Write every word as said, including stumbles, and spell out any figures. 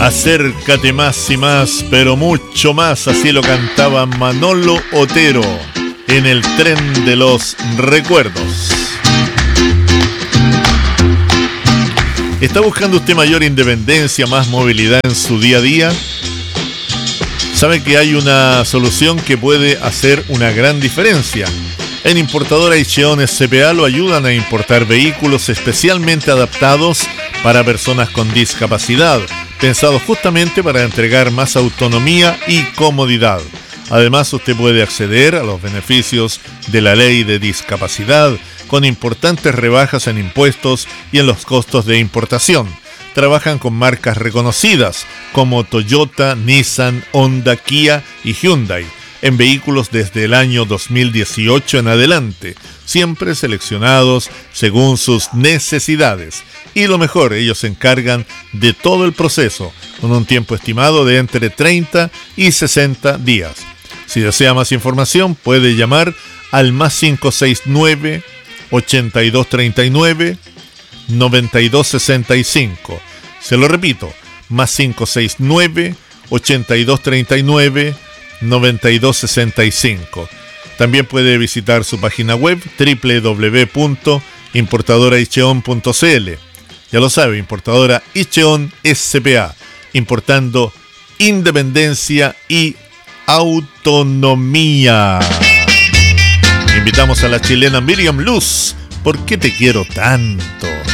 Acércate más y más, pero mucho más, así lo cantaba Manolo Otero en el tren de los recuerdos. ¿Está buscando usted mayor independencia, más movilidad en su día a día? Sabe que hay una solución que puede hacer una gran diferencia. En Importadora Icheon S P A lo ayudan a importar vehículos especialmente adaptados para personas con discapacidad, pensados justamente para entregar más autonomía y comodidad. Además, usted puede acceder a los beneficios de la ley de discapacidad con importantes rebajas en impuestos y en los costos de importación. Trabajan con marcas reconocidas como Toyota, Nissan, Honda, Kia y Hyundai en vehículos desde el año dos mil dieciocho en adelante, siempre seleccionados según sus necesidades. Y lo mejor, ellos se encargan de todo el proceso, con un tiempo estimado de entre treinta y sesenta días. Si desea más información, puede llamar al más cinco seis nueve, ochenta y dos treinta y nueve, noventa y dos sesenta y cinco. Se lo repito, más cinco seis nueve, ochenta y dos treinta y nueve, noventa y dos sesenta y cinco. También puede visitar su página web doble u doble u doble u punto importadora icheon punto c l. Ya lo sabe, Importadora Icheon S P A, importando independencia y autonomía. Invitamos a la chilena Miriam Luz. ¿Por qué te quiero tanto?